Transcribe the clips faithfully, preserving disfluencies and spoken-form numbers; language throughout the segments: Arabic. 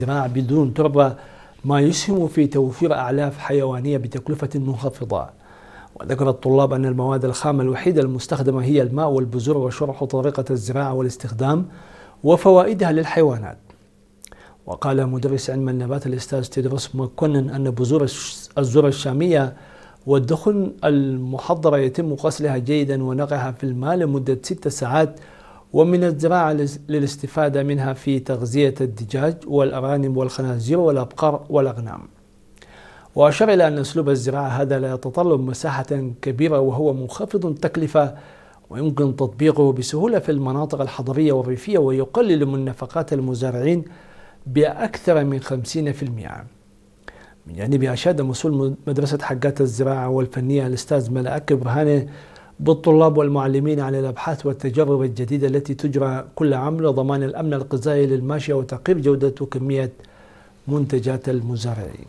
الزراعة بدون تربة، ما يسهم في توفير أعلاف حيوانية بتكلفة منخفضة. وذكر الطلاب أن المواد الخام الوحيدة المستخدمة هي الماء والبذور، وشرحوا طريقة الزراعة والاستخدام وفوائدها للحيوانات. وقال مدرس علم النبات الأستاذ تدرس مكنن أن بذور الذرة الشامية والدخن المحضرة يتم غسلها جيدا ونقعها في الماء لمدة ست ساعات، ومن الزراعة للاستفادة منها في تغذية الدجاج والأرانب والخنازير والأبقار والأغنام. وأشار إلى أن أسلوب الزراعة هذا لا يتطلب مساحة كبيرة وهو منخفض التكلفة، ويمكن تطبيقه بسهولة في المناطق الحضرية والريفية، ويقلل من نفقات المزارعين بأكثر من خمسين بالمئة. من جانبه أشاد مسؤول مدرسة حقات الزراعة والفنية الأستاذ ملائك برهاني بالطلاب والمعلمين على الأبحاث والتجارب الجديدة التي تجرى كل عام لضمان الأمن الغذائي للماشية وتقريب جودة وكمية منتجات المزارعين.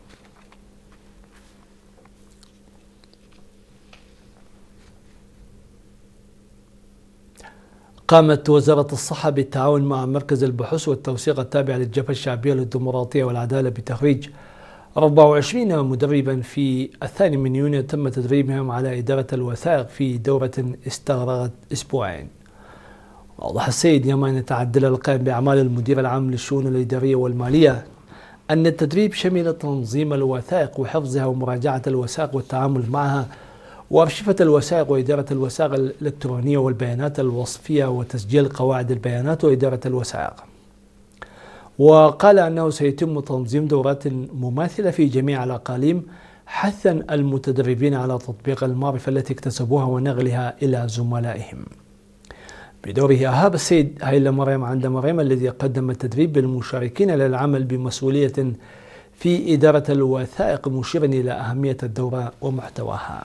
قامت وزارة الصحة بالتعاون مع مركز البحوث والتوثيق التابع للجبهة الشعبية للديمقراطية والعدالة بتخريج أربعة وعشرين مدربا في الثاني من يونيو تم تدريبهم على إدارة الوثائق في دورة استغرقت أسبوعين. وأوضح السيد يمان يتعدل القائم بأعمال المدير العام للشؤون الإدارية والمالية أن التدريب شمل تنظيم الوثائق وحفظها ومراجعة الوثائق والتعامل معها وأرشفة الوثائق وإدارة الوثائق الإلكترونية والبيانات الوصفية وتسجيل قواعد البيانات وإدارة الوثائق. وقال أنه سيتم تنظيم دورات مماثلة في جميع الأقاليم حثا المتدربين على تطبيق المعرفة التي اكتسبوها ونقلها إلى زملائهم. بدوره أهاب السيد هيلا مريم عند مريم الذي قدم التدريب للمشاركين للعمل بمسؤولية في إدارة الوثائق، مشيرا إلى أهمية الدورة ومحتواها.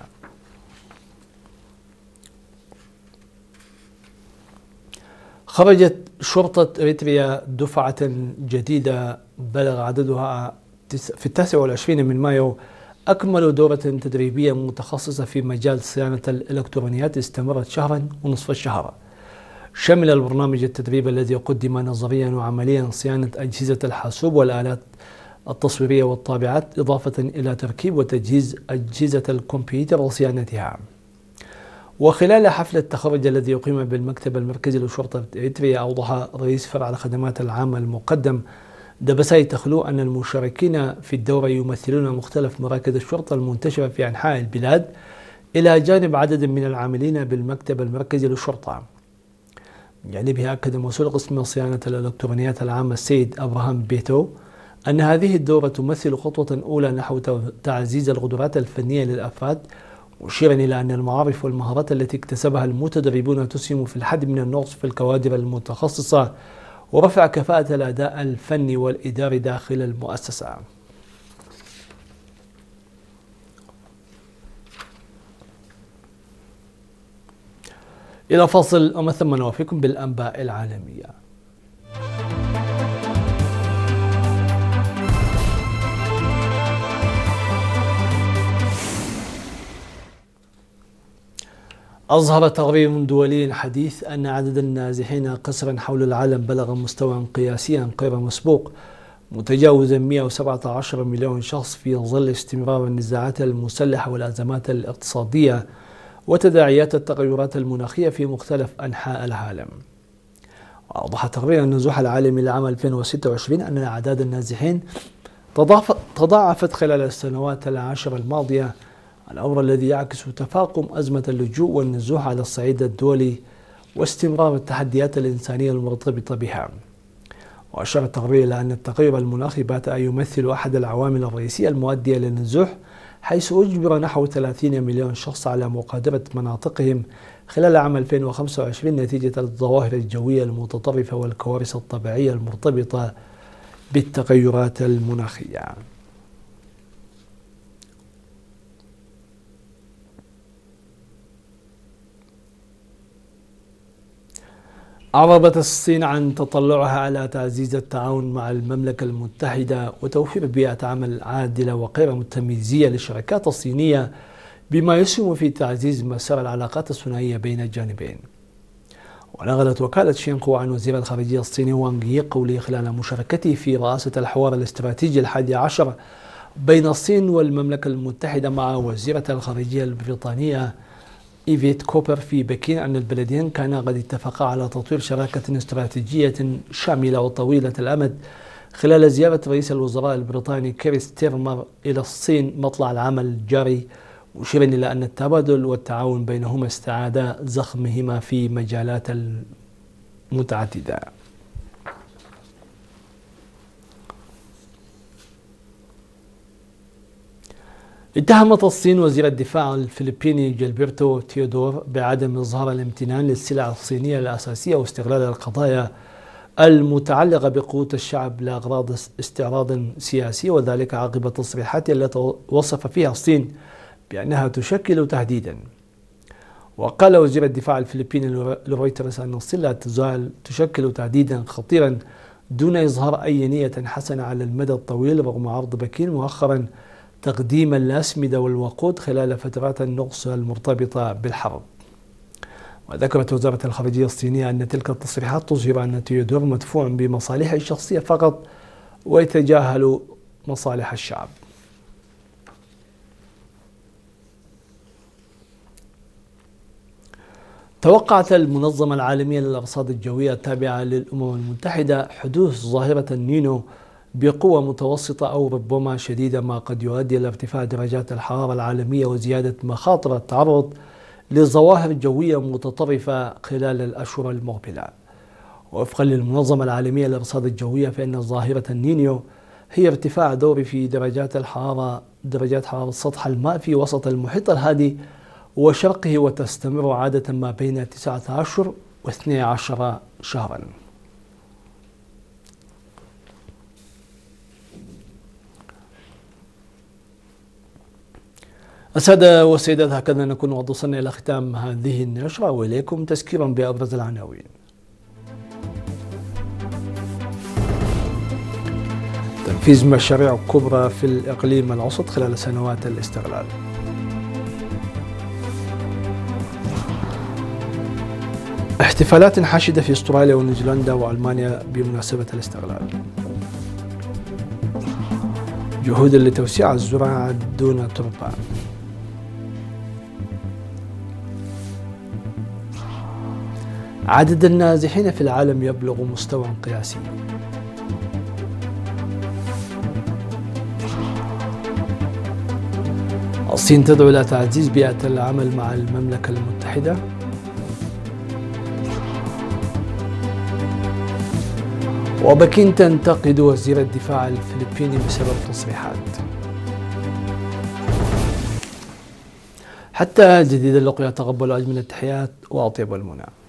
خرجت شرطة إريتريا دفعة جديدة بلغ عددها في التاسع والعشرين من مايو، أكملوا دورة تدريبية متخصصة في مجال صيانة الإلكترونيات استمرت شهرا ونصف الشهر. شمل البرنامج التدريب الذي قدم نظريا وعمليا صيانة أجهزة الحاسوب والآلات التصويرية والطابعات، إضافة إلى تركيب وتجهيز أجهزة الكمبيوتر وصيانتها. وخلال حفل التخرج الذي يقيم بالمكتب المركزي لشرطة إريتريا، أوضح رئيس فرع الخدمات العامة المقدم دبساي تخلو أن المشاركين في الدورة يمثلون مختلف مراكز الشرطة المنتشرة في أنحاء البلاد، إلى جانب عدد من العاملين بالمكتب المركزي للشرطة. من جانبه أكد مسؤول قسم صيانة الإلكترونيات العامة السيد أبراهام بيتو أن هذه الدورة تمثل خطوة أولى نحو تعزيز القدرات الفنية للأفراد، مشيرا إلى أن المعارف والمهارات التي اكتسبها المتدربون تسهم في الحد من النقص في الكوادر المتخصصة ورفع كفاءة الأداء الفني والإداري داخل المؤسسة. إلى فاصل ومن ثم نوافيكم بالأنباء العالمية. أظهر تقرير دولي حديث أن عدد النازحين قسرا حول العالم بلغ مستوى قياسيا غير مسبوق، متجاوزا مئة وسبعة عشر مليون شخص، في ظل استمرار النزاعات المسلحة والأزمات الاقتصادية وتداعيات التغيرات المناخية في مختلف أنحاء العالم. وأوضح تقرير النزوح العالمي لعام ألفين وستة وعشرين أن أعداد النازحين تضاعفت خلال السنوات العشر الماضية، الأمر الذي يعكس تفاقم أزمة اللجوء والنزوح على الصعيد الدولي واستمرار التحديات الإنسانية المرتبطة بها. وأشار التقرير إلى أن التغير المناخي بات يمثل أحد العوامل الرئيسية المؤدية للنزوح، حيث أجبر نحو ثلاثين مليون شخص على مغادرة مناطقهم خلال عام ألفين وخمسة وعشرين نتيجة الظواهر الجوية المتطرفة والكوارث الطبيعية المرتبطة بالتغيرات المناخية. أعربت الصين عن تطلعها على تعزيز التعاون مع المملكة المتحدة وتوفير بيئة عمل عادلة وغير متميزية للشركات الصينية، بما يسهم في تعزيز مسار العلاقات الثنائية بين الجانبين. ونقلت وكالة شينخوا عن وزير الخارجية الصيني وانغ يي قوله خلال مشاركته في رئاسة الحوار الاستراتيجي الحادي عشر بين الصين والمملكة المتحدة مع وزيرة الخارجية البريطانية إيفيت كوبر في بكين أن البلدين كانا قد اتفقا على تطوير شراكة استراتيجية شاملة وطويلة الأمد خلال زيارة رئيس الوزراء البريطاني كير ستيرمر إلى الصين مطلع العام الجاري، مشيرا إلى أن التبادل والتعاون بينهما استعادا زخمهما في مجالات متعددة. اتهمت الصين وزير الدفاع الفلبيني جيلبرتو تيودور بعدم إظهار الامتنان للسلع الصينية الأساسية واستغلال القضايا المتعلقة بقوة الشعب لأغراض استعراض سياسي، وذلك عقب تصريحات التي وصف فيها الصين بأنها تشكل تهديدا. وقال وزير الدفاع الفلبيني لرويترز أن الصين لا تزال تشكل تهديدا خطيرا دون إظهار أي نية حسنة على المدى الطويل، رغم عرض بكين مؤخرا تقديم الأسمدة والوقود خلال فترات النقص المرتبطة بالحرب. وذكرت وزارة الخارجية الصينية أن تلك التصريحات تظهر أن تيودور مدفوع بمصالحه الشخصية فقط ويتجاهل مصالح الشعب. توقعت المنظمة العالمية للأرصاد الجوية التابعة للأمم المتحدة حدوث ظاهرة النينو بقوة متوسطة أو ربما شديدة، ما قد يؤدي إلى ارتفاع درجات الحرارة العالمية وزيادة مخاطر التعرض لظواهر جوية متطرفة خلال الأشهر المقبلة. ووفقا للمنظمة العالمية للأرصاد الجوية فإن ظاهرة النينيو هي ارتفاع دوري في درجات الحرارة درجات حرارة سطح الماء في وسط المحيط الهادي وشرقه، وتستمر عادة ما بين تسعة عشر واثني عشر شهرا. السادة والسيدات، هكذا نكون قد وصلنا إلى ختام هذه النشرة، وإليكم تذكيرا بأبرز العناوين. تنفيذ مشاريع كبرى في الإقليم الأوسط خلال سنوات الاستقلال. احتفالات حاشدة في استراليا ونيوزيلندا وألمانيا بمناسبة الاستقلال. جهود لتوسيع الزراعة دون تربة. عدد النازحين في العالم يبلغ مستوى قياسي. الصين تدعو إلى تعزيز بيئة العمل مع المملكة المتحدة. وبكين تنتقد وزير الدفاع الفلبيني بسبب تصريحات. حتى جديد اللقيا، تقبلوا أجمل التحيات وأطيب المنى.